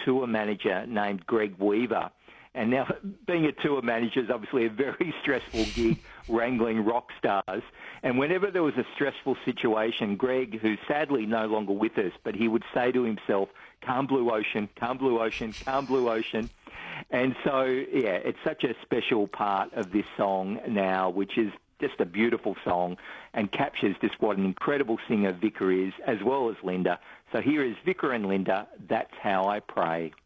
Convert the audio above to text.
tour manager named Greg Weaver. And now, being a tour manager is obviously a very stressful gig, wrangling rock stars. And whenever there was a stressful situation, Greg, who's sadly no longer with us, but he would say to himself, calm blue ocean, calm blue ocean, calm blue ocean. And so, yeah, it's such a special part of this song now, which is just a beautiful song and captures just what an incredible singer Victor is, as well as Linda. So here is Victor and Linda, That's How I Pray.